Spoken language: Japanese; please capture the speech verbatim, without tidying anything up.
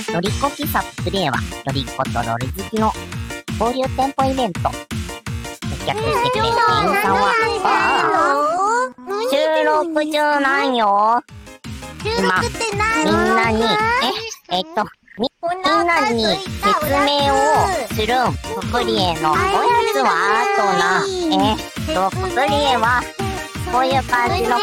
ロリコ喫茶プレイは、ロリコとロール好きの交流店舗イベント。接客してくれる店員さんは、ああ、収録中なんよ。今、みんなに、え、えっと、み、みんなに説明をするん。ププリエのおやつは、あとな、えっと、ププリエは、こういう感じの